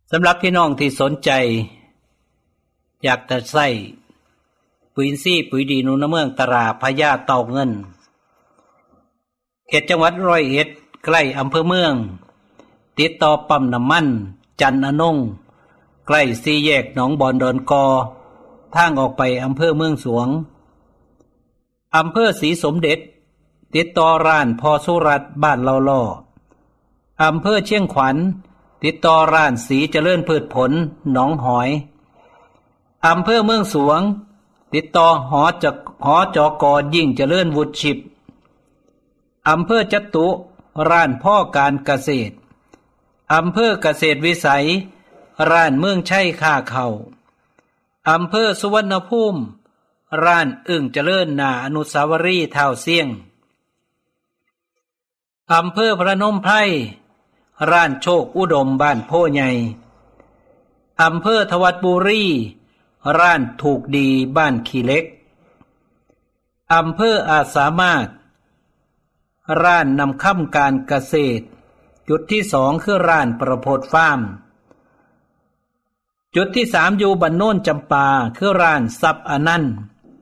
สำหรับพี่น้องที่สนใจอยากจะใส่ปุ๋ยอินทรีย์ปุ๋ยดีนูนเมืองตราพญาเต่าเงินเขตจังหวัดร้อยเอ็ดใกล้อำเภอเมืองติดต่อปั๊มน้ำมันจันอนงใกล้สี่แยกหนองบอนดอนกอทางออกไปอำเภอเมืองสวงอำเภอศรีสมเด็จติดต่อร้านพอสุรัตน์บ้านเลาล่ออำเภอเชียงขวัญติดต่อร้านสีเจริญพืชผลหนองหอยอำเภอเมืองสวงติดต่อหอจกยิ่งเจริญวุฒิชิปอำเภอจตุร้านพ่อการเกษตรอำเภอเกษตรวิสัยร้านเมืองชัยค่าเขาอำเภอสุวรรณภูมิร้านอึ่งเจริญนาอนุสาวรีย์ท้าวเสียงอำเภอพระนมไพรร้านโชคอุดมบ้านโพใหญ่อำเภอทวัดบุรีร้านถูกดีบ้านขี้เล็กอำเภออาจสามารถร้านนำค่ำการเกษตรจุดที่2คือร้านประโพธฟาร์มจุดที่3อยู่บ้านโน่นจำปาคือร้านทรัพย์อนันต์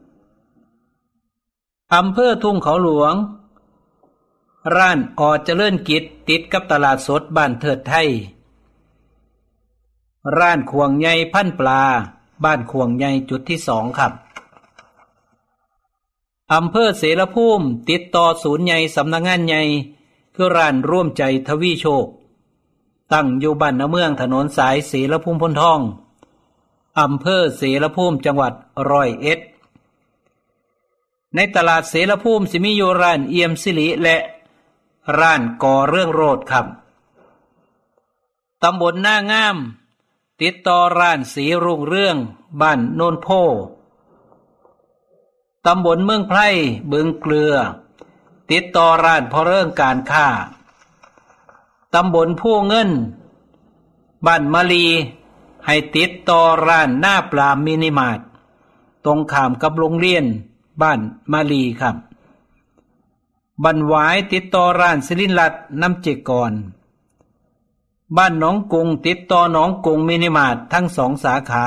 อำเภอทุ่งเขาหลวงร้านอเจริญกิจติดกับตลาดสดบ้านเถิดไทยร้านขวงใหญ่พันปลาบ้านขวงใหญ่จุดที่2ครับอำเภอเสรภูมิติดต่อศูนย์ใหญ่สำนักงานใหญ่คือร้านร่วมใจทวีโชคตั้งอยู่บ้านนาเมืองถนนสายเสรภูมิพ้นทองอำเภอเสรภูมิจังหวัดร้อยเอ็ดในตลาดเสรภูมิสิมีอยู่ร้านเอี่ยมสิริและร้านก่อเรื่องโรดครับตำบลหน้างามติดต่อร้านสีรุ่งเรื่องบ้านโนนโพตำบลเมืองไพร่บึงเกลือติดต่อร้านพอเรื่องการค้าตำบลผู้เงินบ้านมะลีให้ติดต่อร้านหน้าปลามินิมาร์ทตรงข้ามกับโรงเรียนบ้านมะลีครับบ้านหวายติดต่อร้านศิรินรัตน์น้ำเจกรบ้านหนองกรุงติดต่อหนองกรุงมินิมาร์ททั้ง2สาขา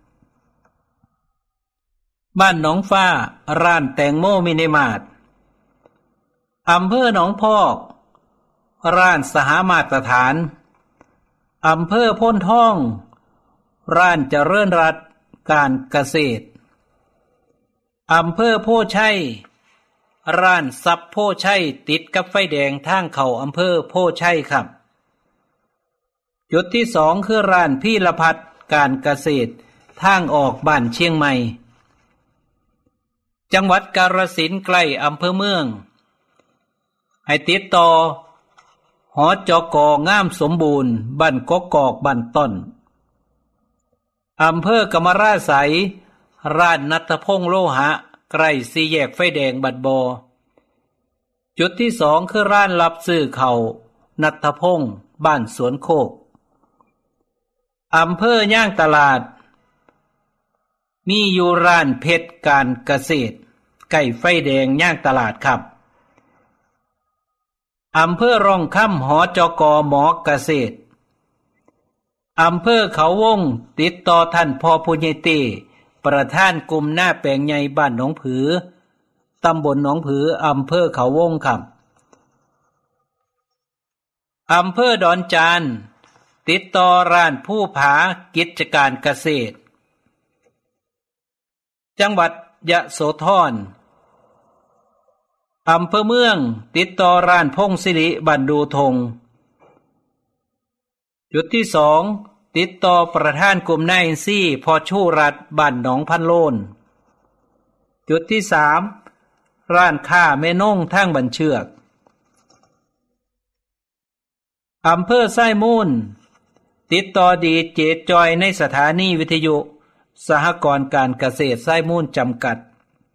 บ้านหนองฟ้าร้านแตงโมมินิมาร์ทอำเภอหนองพอกร้านสหมาตรฐานอำเภอโพ้นท่องร้านเจริญรัตน์การเกษตรอำเภอโพชัยร้านซับโพชัยติดกับไฟแดงทางเข้าอำเภอโพชัยครับจุดที่2คือร้านพี่ละพัดการเกษตรทางออกบ้านเชียงใหม่จังหวัดกาฬสินธุ์ใกล้อำเภอเมืองให้ติดต่อหอจกงามสมบูรณ์บ้านกกอกบ้านต้นอำเภอกำมะราไสยร้านณัฐพงษ์โลหะใกล้สี่แยกไฟแดงบัดบอจุดที่2คือร้านรับซื้อข้าวณัฐพงษ์บ้านสวนโคกอำเภอย่างตลาดมีอยู่ร้านเพชรการเกษตรใกล้ไฟแดงย่างตลาดครับอำเภอร่องค่ำหอจกหมอเกษตรอำเภอเขาวงติดต่อท่านพ่อผู้ใหญ่เต้ประธานกลุ่มหน้าแปลงใหญ่บ้านหนองผือตำบลหนองผืออำเภอเขาวงครับอำเภอดอนจานติดต่อร้านผู้ผากิจการเกษตรจังหวัดยโสธรอำเภอเมืองติดต่อร้านพงศิริบ้านดูธงจุดที่2ติดต่อประธานกลุ่มนายอินทรีย์พอชูรัฐบ้านหนองพันโลนจุดที่3ร้านค้าแม่นงทางบันเชือกอำเภอไส้มูลติดต่อดีเจจอยในสถานีวิทยุสหกรณ์การเกษตรไส้มูลจำกัด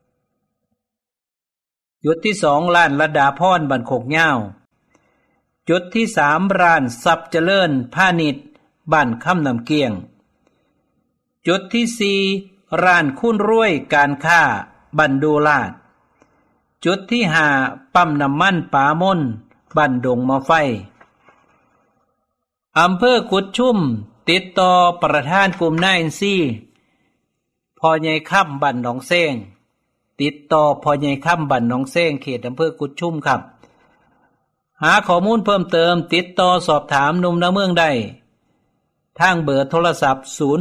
จุดที่2ร้านระดาพรบ้านโคกเหย้าจุดที่3ร้านทรัพย์เจริญพาณิชย์บ้านค่ำน้ำเกียงจุดที่4ร้านคุณรวยการค้าบ้านดูลาดจุดที่5ปั๊มน้ำมันป่ามนบ้านดงมะไฟอำเภอกุดชุ่มติดต่อประธานกลุ่มนายอินซี่พ่อใหญ่ค่ำบ้านหนองเซ้งติดต่อพ่อใหญ่ค่ำบ้านหนองเซ้งเขตอำเภอกุดชุมครับหาข้อมูลเพิ่มเติมติดต่อสอบถามหนุ่มนาเมืองได้ทางเบอร์โทรศัพท์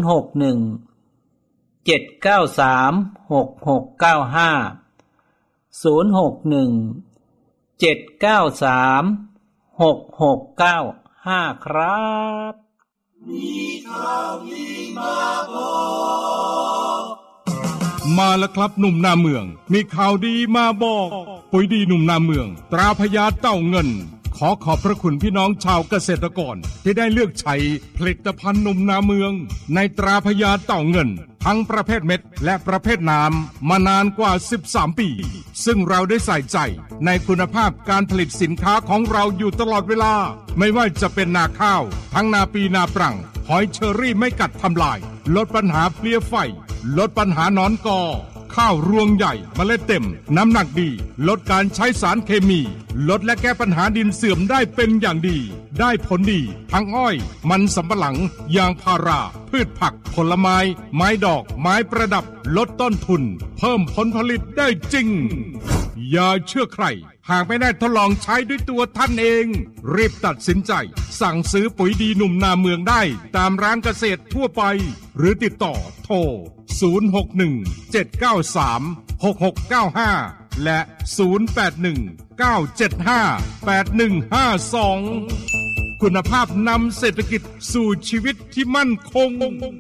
061 793 6695 061 793 6695ครับมีข่าวดีมาบอกมาแล้วครับหนุ่มนาเมืองมีข่าวดีมาบอกปุ๋ยดีหนุ่มนาเมืองตราพญาเต่าเงินขอขอบพระคุณพี่น้องชาวเกษตรกรที่ได้เลือกใช้ผลิตภัณฑ์หนุ่มนาเมืองในตราพญาเต่าเงินทั้งประเภทเม็ดและประเภทน้ำมานานกว่า13ปีซึ่งเราได้ใส่ใจในคุณภาพการผลิตสินค้าของเราอยู่ตลอดเวลาไม่ว่าจะเป็นนาข้าวทั้งนาปีนาปรังหอยเชอรี่ไม่กัดทำลายลดปัญหาเพลี้ยไฟลดปัญหาหนอนกอข้าวรวงใหญ่เมล็ดเต็มน้ำหนักดีลดการใช้สารเคมีลดและแก้ปัญหาดินเสื่อมได้เป็นอย่างดีได้ผลดีทั้งอ้อยมันสำปะหลังยางพาราพืชผักผลไม้ไม้ดอกไม้ประดับลดต้นทุนเพิ่มผลผลิตได้จริงอย่าเชื่อใครหากไม่ได้ทดลองใช้ด้วยตัวท่านเองรีบตัดสินใจสั่งซื้อปุ๋ยดีหนุ่มนาเมืองได้ตามร้านเกษตรทั่วไปหรือติดต่อโทร061 793 6695และ081 975 8152คุณภาพนำเศรษฐกิจสู่ชีวิตที่มั่นคง